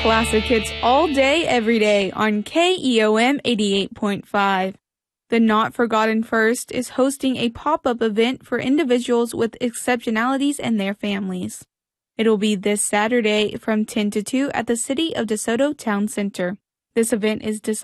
classic hits all day, every day on KEOM 88.5. The Not Forgotten First is hosting a pop-up event for individuals with exceptionalities and their families. It'll be this Saturday from 10 to 2 at the City of DeSoto Town Center. This event is designed